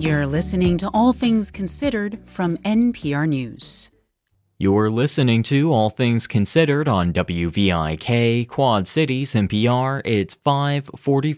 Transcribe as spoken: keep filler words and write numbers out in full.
You're listening to All Things Considered from N P R News. You're listening to All Things Considered on W V I K, Quad Cities N P R. It's five forty-four.